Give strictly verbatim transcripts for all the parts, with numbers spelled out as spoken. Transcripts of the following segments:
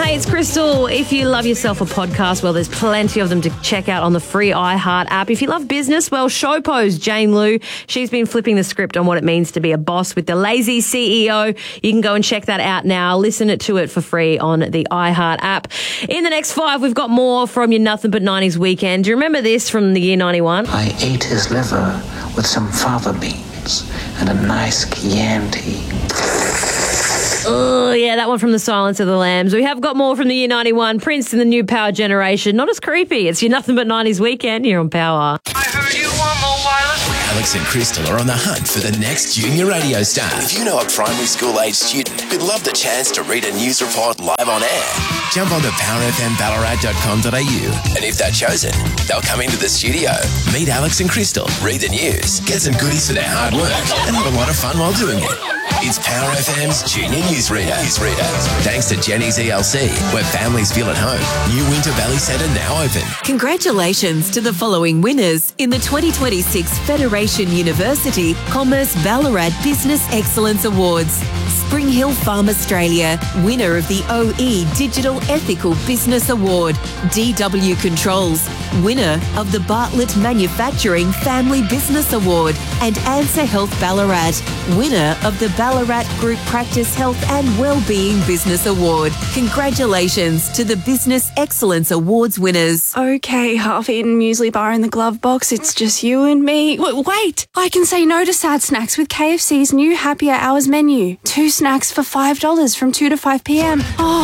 Hey, it's Crystal. If you love yourself a podcast, well, there's plenty of them to check out on the free iHeart app. If you love business, well, Showpo's Jane Liu, she's been flipping the script on what it means to be a boss with the lazy C E O. You can go and check that out now. Listen to it for free on the iHeart app. In the next five, we've got more from your Nothing But nineties weekend. Do you remember this from the year ninety-one? I ate his liver with some fava beans and a nice Chianti. Oh, yeah, that one from the Silence of the Lambs. We have got more from the year ninety-one. Prince and the New Power Generation. Not as creepy. It's your Nothing But nineties weekend here on Power. I heard you want more wireless. Alex and Crystal are on the hunt for the next junior radio star. If you know a primary school age student who'd love the chance to read a news report live on air, jump on to power f m ballarat dot com dot a u, and if they're chosen, they'll come into the studio, meet Alex and Crystal, read the news, get some goodies for their hard work, and have a lot of fun while doing it. It's Power F M's Junior Newsreader. Newsreader. Thanks to Jenny's E L C, where families feel at home. New Winter Valley Centre now open. Congratulations to the following winners in the twenty twenty-six Federation University Commerce Ballarat Business Excellence Awards. Spring Hill Farm Australia, winner of the O E Digital Ethical Business Award. D W Controls, winner of the Bartlett Manufacturing Family Business Award. And Answer Health Ballarat, winner of the Ballarat Group Practice Health and Wellbeing Business Award. Congratulations to the Business Excellence Awards winners. Okay, half-eaten muesli bar in the glove box. It's just you and me. W- wait, I can say no to sad snacks with K F C's new Happier Hours menu. Two snacks for five dollars from two to five p.m.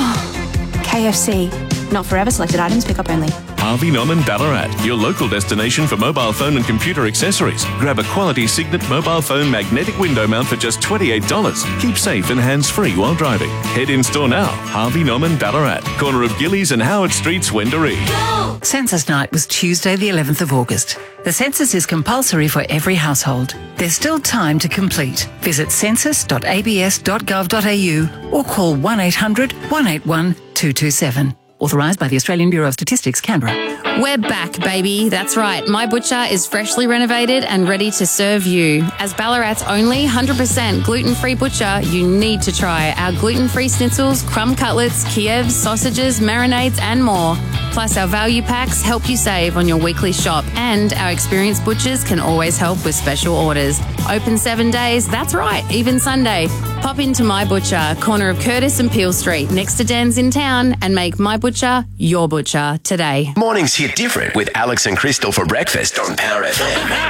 Oh, K F C. Not forever. Selected items. Pick up only. Harvey Norman Ballarat, your local destination for mobile phone and computer accessories. Grab a quality Signet mobile phone magnetic window mount for just twenty-eight dollars. Keep safe and hands-free while driving. Head in store now. Harvey Norman Ballarat, corner of Gillies and Howard Streets, Wendouree. Census night was Tuesday the eleventh of August. The census is compulsory for every household. There's still time to complete. Visit census dot a b s dot gov dot a u or call one eight hundred, one eight one, two two seven. Authorised by the Australian Bureau of Statistics, Canberra. We're back, baby. That's right. My Butcher is freshly renovated and ready to serve you. As Ballarat's only one hundred percent gluten-free butcher, you need to try our gluten-free schnitzels, crumb cutlets, Kievs, sausages, marinades and more. Plus, our value packs help you save on your weekly shop, and our experienced butchers can always help with special orders. Open seven days, that's right, even Sunday. Pop into My Butcher, corner of Curtis and Peel Street, next to Dan's in town, and make My Butcher your butcher today. Mornings hit different with Alex and Crystal for breakfast on Power F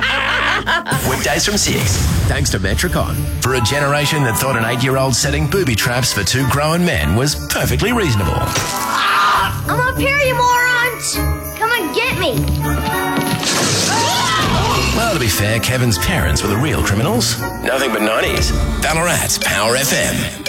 M. Weekdays from six. Thanks to Metricon. For a generation that thought an eight-year-old setting booby traps for two grown men was perfectly reasonable. I'm up here, you morons! Come and get me! Well, to be fair, Kevin's parents were the real criminals. Nothing but nineties. Ballarat's Power F M.